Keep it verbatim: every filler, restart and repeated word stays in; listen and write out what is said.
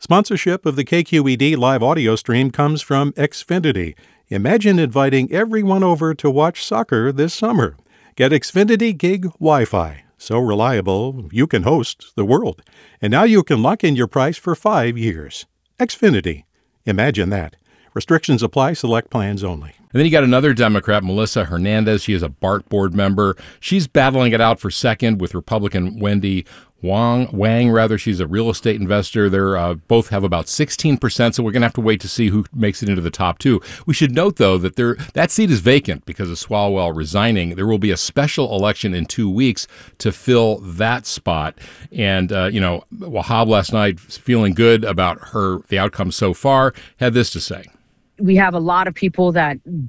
Sponsorship of the K Q E D live audio stream comes from Xfinity. Imagine inviting everyone over to watch soccer this summer. Get Xfinity Gig Wi-Fi. So reliable, you can host the world. And now you can lock in your price for five years. Xfinity. Imagine that. Restrictions apply. Select plans only. And then you got another Democrat, Melissa Hernandez. She is a BART board member. She's battling it out for second with Republican Wendy Wang. Wang, rather. She's a real estate investor. They're uh, both have about sixteen percent, so we're going to have to wait to see who makes it into the top two. We should note, though, that there that seat is vacant because of Swalwell resigning. There will be a special election in two weeks to fill that spot. And, uh, you know, Wahab last night, feeling good about her the outcome so far, had this to say. We have a lot of people that